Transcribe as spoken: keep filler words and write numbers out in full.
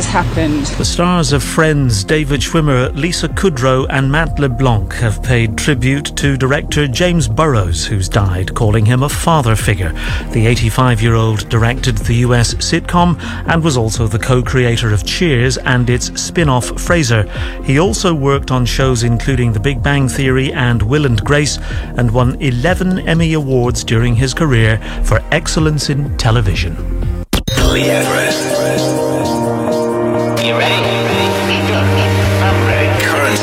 has happened. The stars of Friends, David Schwimmer, Lisa Kudrow and Matt LeBlanc have paid tribute to director James Burrows, who's died, calling him a father figure. The eighty-five-year-old directed the U S sitcom and was also the co-creator of Cheers and its spin-off Frasier. He also worked on shows including The Big Bang Theory and Will and Grace, and won eleven Emmy Awards during his career for excellence in television. Lee Everest.